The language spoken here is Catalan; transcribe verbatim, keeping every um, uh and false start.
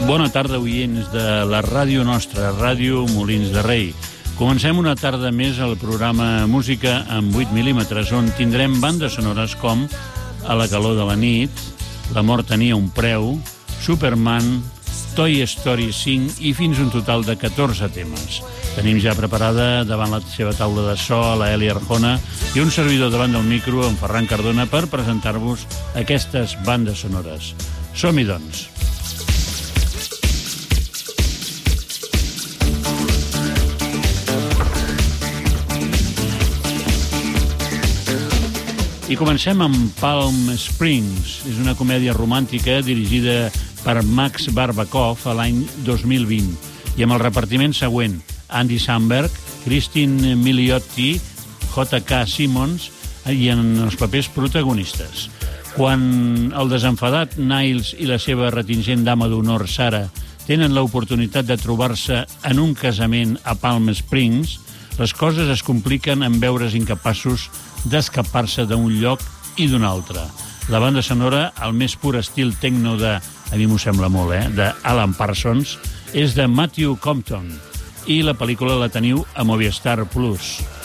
Bona tarda, oients de la ràdio nostra, Ràdio Molins de Rei. Comencem una tarda més al programa Música en vuit mil·límetres, on tindrem bandes sonores com A la calor de la nit, L'amor tenia un preu, Superman, Toy Story cinc i fins un total de catorze temes. Tenim ja preparada davant la seva taula de so a la Eli Arjona i un servidor davant del micro, en Ferran Cardona, per presentar-vos aquestes bandes sonores. Som-hi, doncs. I comencem amb Palm Springs. És una comèdia romàntica dirigida per Max Barbakov a l'any dos mil vint i amb el repartiment següent: Andy Samberg, Christine Milioti, J K Simmons i en els papers protagonistes. Quan el desenfadat Niles i la seva retingent dama d'honor Sarah tenen l'oportunitat de trobar-se en un casament a Palm Springs, les coses es compliquen en veure's incapaços d'escapar-se d'un lloc i d'un altre. La banda sonora, al més pur estil techno de, a mi m'ho sembla molt, eh, de Alan Parsons, és de Matthew Compton i la pel·lícula la teniu a Movistar Plus.